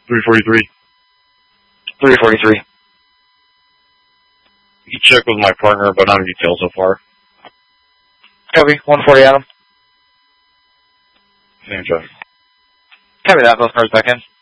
343. 343. You check with my partner, but not in detail so far. Copy. 140 Adam. Same check. Copy that. Both cars back in.